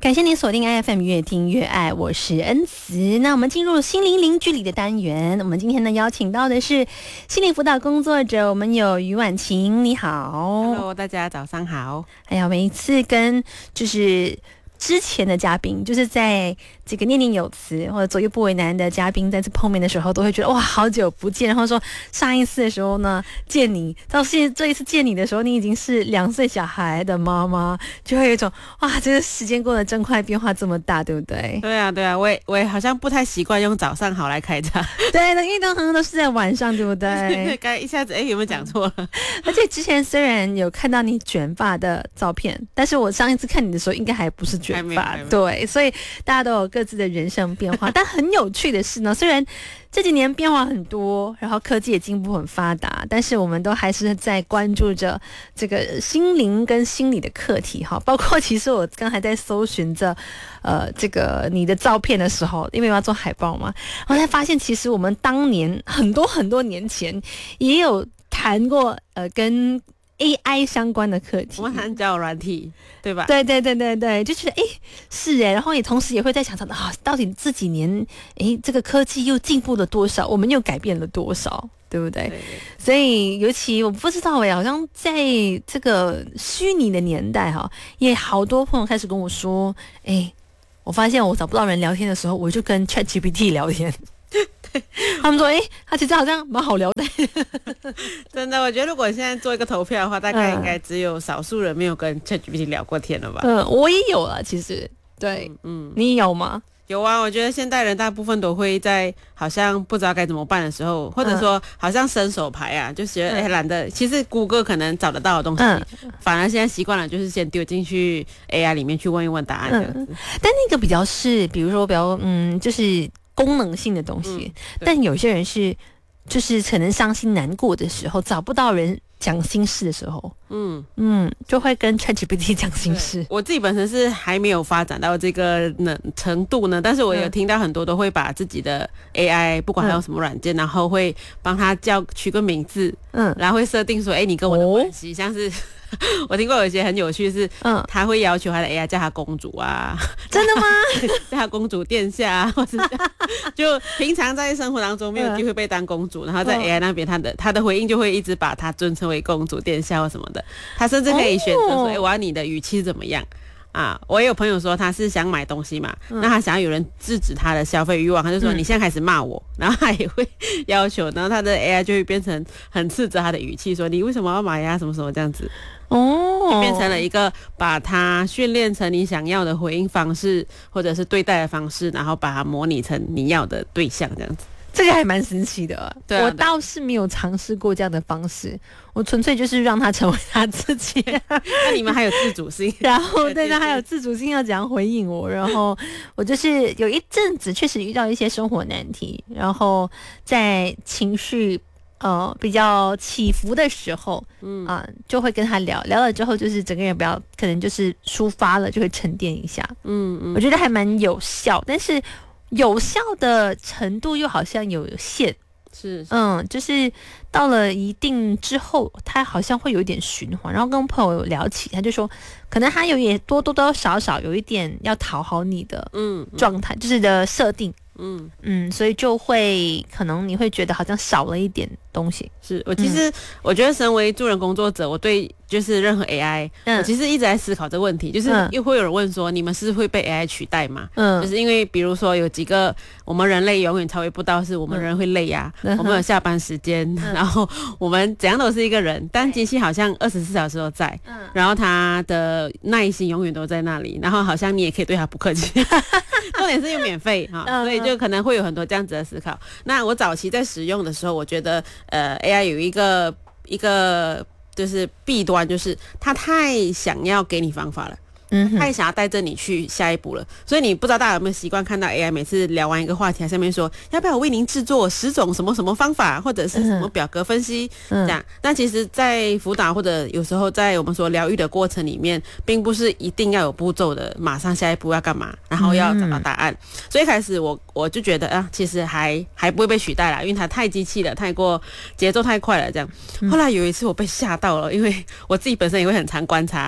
感谢您锁定 IFM 越听越爱，我是恩慈。那我们进入心灵零距离的单元，我们今天呢邀请到的是心理辅导工作者，我们有于婉晴，你好。 Hello， 大家早上好。 哎呀，每一次跟就是之前的嘉宾，就是在这个念念有词或者左右不为难的嘉宾再次碰面的时候，都会觉得哇，好久不见。然后说上一次的时候呢见你，到这一次见你的时候，你已经是2岁小孩的妈妈，就会有一种哇，这个时间过得真快，变化这么大，对不对？ 对啊，对啊，我也好像不太习惯用早上好来开场。 对的，因为通常都是在晚上，对不对？ 刚一下子有没有讲错了？ 而且之前虽然有看到你卷发的照片，但是我上一次看你的时候应该还不是卷发，对，所以大家都有各自的人生变化。但很有趣的是呢，虽然这几年变化很多，然后科技也进步很发达，但是我们都还是在关注着这个心灵跟心理的课题哈。包括其实我刚才在搜寻着这个你的照片的时候，因为我要做海报嘛，我才发现其实我们当年很多年前也有谈过跟AI 相关的课题， 我们谈交友软体，对吧？ 对，就觉得是然后也同时也会在想着到底这几年这个科技又进步了多少，我们又改变了多少，对不对？ 对。 所以尤其我不知道好像在这个虚拟的年代也好多朋友开始跟我说，我发现我找不到人聊天的时候，我就跟 ChatGPT 聊天。他们说他其实好像蛮好聊的。 真的，我觉得如果现在做一个投票的话，大概应该只有少数人没有跟 ChatGPT 聊过天了吧？ 我也有了，其实对，你有吗？ 有啊，我觉得现代人大部分都会在好像不知道该怎么办的时候，或者说好像伸手牌啊，就觉得懒得。其实谷歌可能找得到的东西，反而现在习惯了，就是先丢进去 AI 里面去问一问答案这样子。 但那个比较是，比如说就是功能性的东西，但有些人是就是可能伤心难过的时候，找不到人讲心事的时候，就会跟 ChatGPT 讲心事。 我自己本身是还没有发展到这个程度呢，但是我有听到很多都会把自己的 AI 不管还有什么软件，然后会帮他取个名字，然后会设定说你跟我的关系，像是我听过有一些很有趣是，他会要求他的 AI 叫他公主啊， 真的吗？ 叫他公主殿下啊，或是就平常在生活当中没有机会被当公主，然后在 AI 那边他的回应就会一直把他尊称为公主殿下或什么的，他甚至可以选择说，我要你的语气怎么样。我也有朋友说他是想买东西嘛，那他想要有人制止他的消费欲望，他就说你现在开始骂我，然后他也会要求，然后他的 AI 就会变成很斥责他的语气，说你为什么要买呀，什么什么这样子。就变成了一个把它训练成你想要的回应方式或者是对待的方式，然后把它模拟成你要的对象这样子。 这个还蛮神奇的， 对啊， 我倒是没有尝试过这样的方式，我纯粹就是让他成为他自己。 那你们还有自主性， 然后对他还有自主性要怎样回应我，然后我就是有一阵子确实遇到一些生活难题，然后在情绪比较起伏的时候，就会跟他聊了之后，就是整个人可能就是抒发了，就会沉淀一下。我觉得还蛮有效，但是有效的程度又好像有限。 是就是到了一定之后，他好像会有一点循环。然后跟朋友聊起，他就说，可能他也多少有一点要讨好你的状态，就是的设定。所以就会可能你会觉得好像少了一点东西。 是我其实我觉得身为助人工作者，我对就是任何 AI，我其实一直在思考这个问题，就是又会有人问说，你们是会被 AI 取代吗？就是因为比如说有几个我们人类永远超越不到，是我们人会累呀，我们有下班时间，然后我们怎样都是一个人，但机器好像24小时都在，然后它的耐心永远都在那里，然后好像你也可以对它不客气，重点是又免费所以就可能会有很多这样子的思考。那我早期在使用的时候，我觉得AI 有一个就是弊端，就是它太想要给你方法了。他也想要带着你去下一步了，所以你不知道大家有没有习惯看到 AI 每次聊完一个话题，下面说要不要我为您制作10种什么什么方法，或者是什么表格分析这样。那其实在辅导或者有时候在我们说疗愈的过程里面，并不是一定要有步骤的，马上下一步要干嘛，然后要找到答案。所以一开始我就觉得其实还不会被取代啦，因为它太机器了，太过节奏太快了这样。后来有一次我被吓到了，因为我自己本身也会很常观察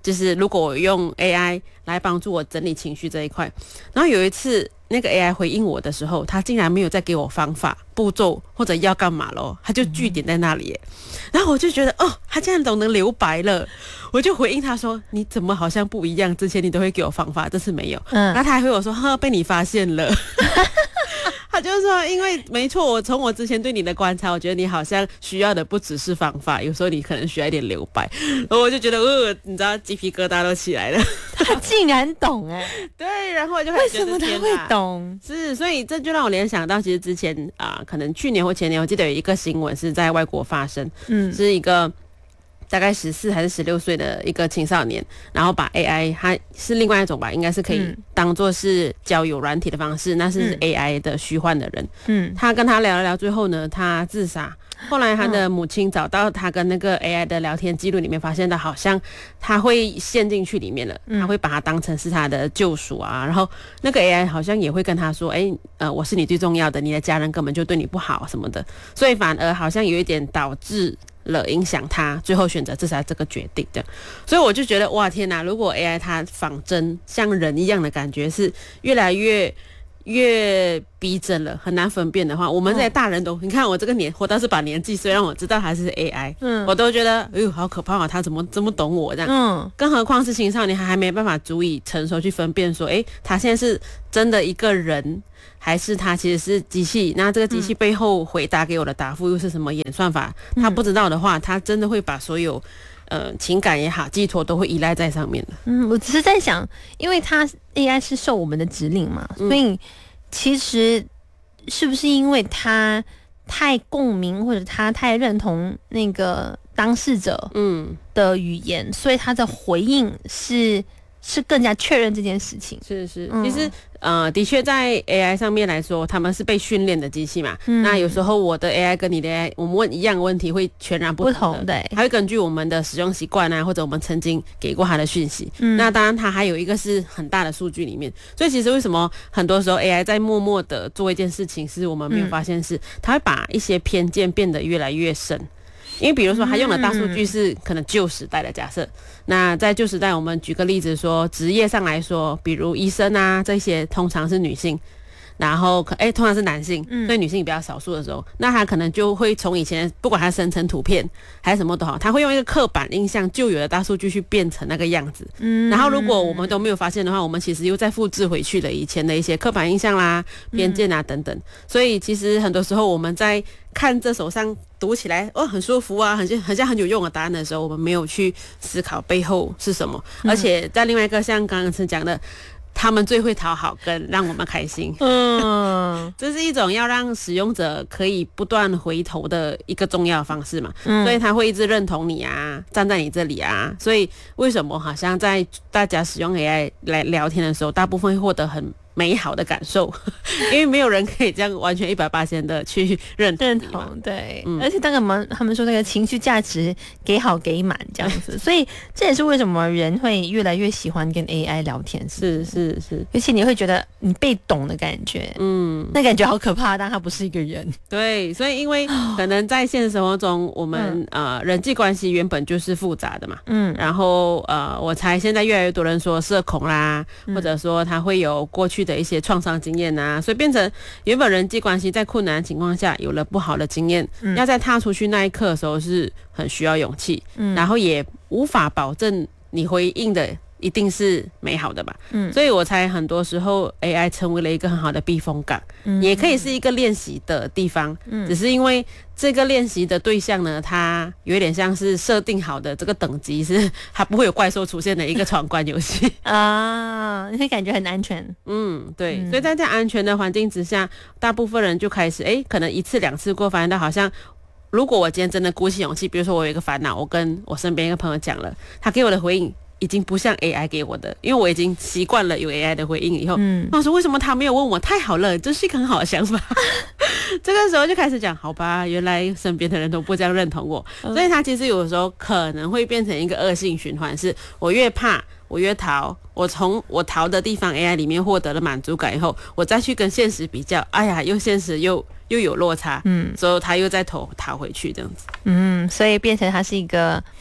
就是如果我用 AI 来帮助我整理情绪这一块，然后有一次那个 AI 回应我的时候，他竟然没有再给我方法、步骤或者要干嘛咯，他就句点在那里耶。然后我就觉得他竟然懂得留白了，我就回应他说你怎么好像不一样，之前你都会给我方法，这次没有。然后他还回我说被你发现了。他就说因为没错，我从我之前对你的观察，我觉得你好像需要的不只是方法，有时候你可能需要一点留白。然后我就觉得你知道鸡皮疙瘩都起来了。 他竟然懂对，然后我就开始觉得为什么他会懂？ 是，所以这就让我联想到其实之前可能去年或前年我记得有一个新闻是在外国发生，是一个大概14还是16岁的一个青少年，然后把 AI 它是另外一种吧，应该是可以当作是交友软体的方式，那是 AI 的虚幻的人。他跟他聊一聊，最后呢他自杀。后来他的母亲找到他跟那个 AI 的聊天记录里面，发现到好像他会陷进去里面了，他会把他当成是他的救赎啊。然后那个 AI 好像也会跟他说我是你最重要的，你的家人根本就对你不好什么的，所以反而好像有一点导致了影响他最后选择自杀这个决定的。所以我就觉得哇天哪，如果 AI 它仿真像人一样的感觉是越来越逼真了，很难分辨的话，我们这些大人都你看我这个活到这把年纪，虽然我知道它是 AI，我都觉得好可怕啊，他怎么这么懂我这样。更何况是青少年，还没办法足以成熟去分辨说他现在是真的一个人还是他其实是机器，那这个机器背后回答给我的答复又是什么演算法，他不知道的话，他真的会把所有情感也好寄托都会依赖在上面的。 我只是在想，因为它 AI 是受我们的指令嘛，所以其实是不是因为他太共鸣或者他太认同那个当事者的语言，所以他的回应是更加确认这件事情。 是，其实的确在 AI 上面来说，他们是被训练的机器嘛。那有时候我的 AI 跟你的 AI， 我们问一样的问题会全然不同的，还会根据我们的使用习惯啊，或者我们曾经给过他的讯息。那当然它还有一个是很大的数据里面，所以其实为什么很多时候 AI 在默默的做一件事情，是我们没有发现是，它会把一些偏见变得越来越深。因为比如说他用的大数据是可能旧时代的假设，那在旧时代我们举个例子说职业上来说，比如医生啊这些通常是女性，然后通常是男性，所以女性比较少数的时候，那他可能就会从以前不管他生成图片还是什么都好，他会用一个刻板印象旧有的大数据去变成那个样子。然后如果我们都没有发现的话，我们其实又再复制回去了以前的一些刻板印象啦、偏见啊等等。所以其实很多时候我们在看这手上读起来很舒服啊，很像很有用的答案的时候，我们没有去思考背后是什么。而且在另外一个像刚刚讲的，他们最会讨好跟让我们开心，这是一种要让使用者可以不断回头的一个重要的方式嘛。所以他会一直认同你啊，站在你这里啊。所以为什么好像在大家使用 AI 来聊天的时候，大部分会获得很美好的感受，因为没有人可以这样完全180%的去认同。 对，而且他们说那个情绪价值给好给满这样子，所以这也是为什么人会越来越喜欢跟 AI 聊天。 是， 而且你会觉得你被懂的感觉，那感觉好可怕，但他不是一个人。 对，所以因为可能在现实生活中，我们人际关系原本就是复杂的嘛，然后我猜现在越来越多人说社恐啦，或者说他会有过去的一些创伤经验啊，所以变成原本人际关系在困难的情况下有了不好的经验，要在踏出去那一刻的时候是很需要勇气，然后也无法保证你回应的一定是美好的吧。所以我猜很多时候 AI 成为了一个很好的避风港，也可以是一个练习的地方，只是因为这个练习的对象呢，它有点像是设定好的这个等级，是它不会有怪兽出现的一个闯关游戏啊，你会感觉很安全。 对，所以在这样安全的环境之下，大部分人就开始可能1次2次过，发现到好像如果我今天真的鼓起勇气，比如说我有一个烦恼，我跟我身边一个朋友讲了，他给我的回应已经不像 AI 给我的，因为我已经习惯了有 AI 的回应以后，我说为什么他没有问我？太好了，这是一个很好的想法。这个时候就开始讲，好吧，原来身边的人都不这样认同我，所以他其实有时候可能会变成一个恶性循环，是我越怕我越逃，我从我逃的地方 AI 里面获得了满足感以后，我再去跟现实比较，哎呀，又现实又有落差，所以他又再逃回去这样子。 所以变成他是一个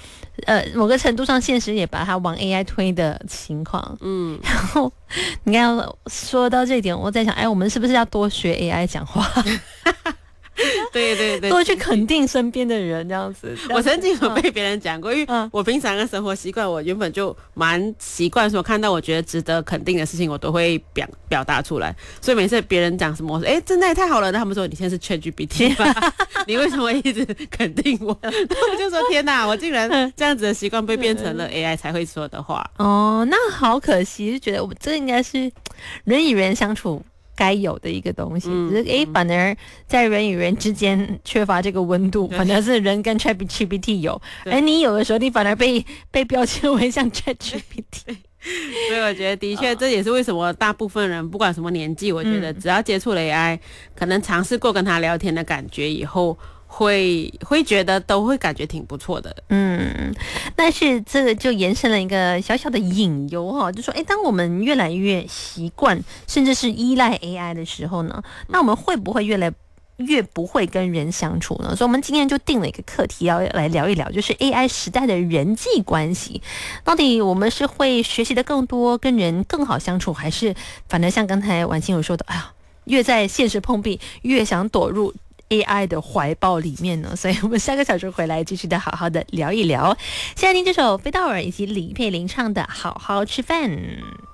某个程度上现实也把它往 AI 推的情况。然后你刚刚说到这一点，我在想，我们是不是要多学 AI 讲话？ 对对对， 多去肯定身边的人，这样子。 我曾经有被别人讲过，因为我平常的生活习惯，我原本就蛮习惯说，看到我觉得值得肯定的事情，我都会表达出来。所以每次别人讲什么，我说真的也太好了，那他们说你现在是 ChatGPT 吧？你为什么一直肯定我？我就说天哪，我竟然这样子的习惯被变成了 AI 才会说的话。 哦，那好可惜，就觉得我这应该是人与人相处该有的一个东西，只是反而在人与人之间缺乏这个温度，反而是人跟 ChatGPT 有，而你有的时候你反而被标签为像 ChatGPT。 所以我觉得的确这也是为什么大部分人不管什么年纪，我觉得只要接触了 AI，可能尝试过跟他聊天的感觉以后，会觉得都会感觉挺不错的。 但是这个就延伸了一个小小的隐忧哈，就说当我们越来越习惯甚至是依赖 AI 的时候呢，那我们会不会越不会跟人相处呢？所以我们今天就定了一个课题要来聊一聊，就是 AI 时代的人际关系，到底我们是会学习的更多，跟人更好相处，还是反而像刚才婉清有说的，越在现实碰壁，越想躲入AI 的怀抱里面呢？所以我们下个小时回来继续的好好的聊一聊。现在听这首飞道尔以及李佩玲唱的《好好吃饭》。